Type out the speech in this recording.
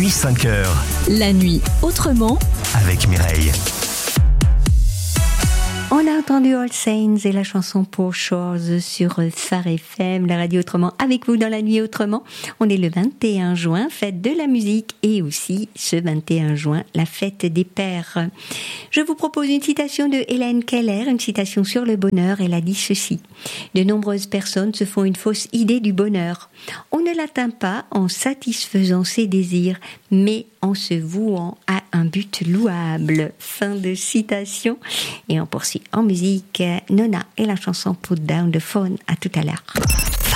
nuit 5h. La nuit autrement Avec Mireille. On a entendu All Saints et la chanson Poor Shores sur Phare FM, la radio autrement, avec vous dans la nuit autrement. On est le 21 juin, fête de la musique, et aussi ce 21 juin, la fête des pères. Je vous propose une citation de Hélène Keller, une citation sur le bonheur. Elle a dit ceci: de nombreuses personnes se font une fausse idée du bonheur. On ne l'atteint pas en satisfaisant ses désirs, mais en se vouant à un but louable. Fin de citation. Et on poursuit en musique Nona et la chanson Put Down the Phone. À tout à l'heure.